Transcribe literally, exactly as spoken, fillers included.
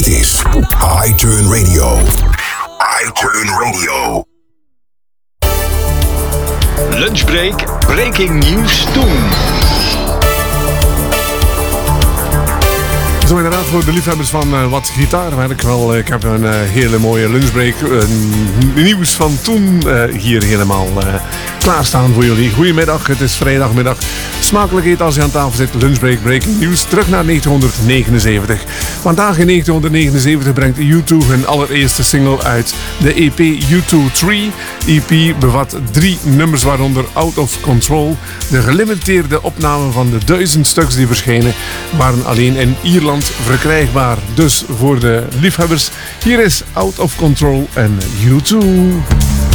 Dit is iTurn Radio. iTurn Radio. Lunchbreak, breaking news toen. Zo inderdaad, voor de liefhebbers van uh, wat gitaarwerk. Wel, ik heb een uh, hele mooie lunchbreak. Uh, nieuws van toen uh, hier helemaal uh, klaarstaan voor jullie. Goedemiddag, het is vrijdagmiddag. Smakelijk eten als je aan tafel zit. Lunchbreak, breaking news. Terug naar negentien negenenzeventig. Vandaag in negentien negenenzeventig brengt U twee hun allereerste single uit. De E P U twee drie. E P bevat drie nummers, waaronder Out of Control. De gelimiteerde opnamen van de duizend stuks die verschenen waren alleen in Ierland verkrijgbaar. Dus voor de liefhebbers, hier is Out of Control en U twee.